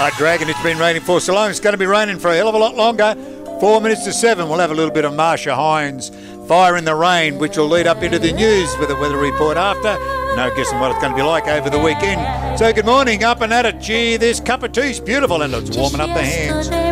Dragon, it's been raining for so long. It's going to be raining for a hell of a lot longer. 4 minutes to 7. We'll have a little bit of Marsha Hines, Fire in the Rain, which will lead up into the news with a weather report after. No guessing what it's going to be like over the weekend. So good morning, up and at it. Gee, this cup of tea's beautiful and it's warming up the hands.